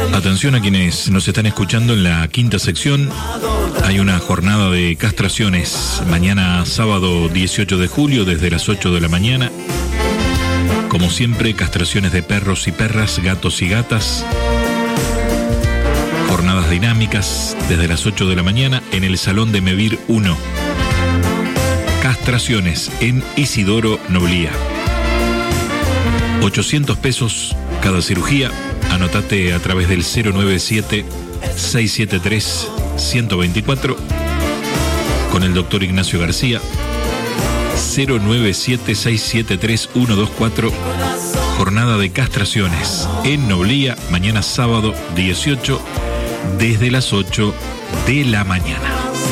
Atención a quienes nos están escuchando en la quinta sección. Hay una jornada de castraciones mañana sábado 18 de julio desde las 8 de la mañana. Como siempre, castraciones de perros y perras, gatos y gatas. Jornadas dinámicas desde las 8 de la mañana en el Salón de Mevir 1. Castraciones en Isidoro Noblía. 800 pesos cada cirugía. Anotate a través del 097-673-124 con el doctor Ignacio García. 097-673-124. Jornada de castraciones en Noblía, mañana sábado 18 desde las 8 de la mañana.